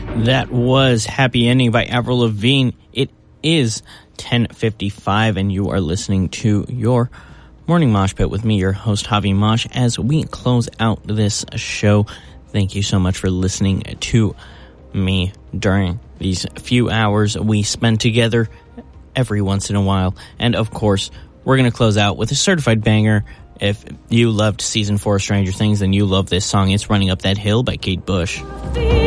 That was Happy Ending by Avril Lavigne. It is 10:55 and you are listening to your Morning Mosh Pit with me, your host Javi Mosh, as we close out this show. Thank you so much for listening to me during these few hours we spend together every once in a while. And of course, we're going to close out with a certified banger. If you loved season 4 of Stranger Things, then you love this song. It's Running Up That Hill by Kate Bush.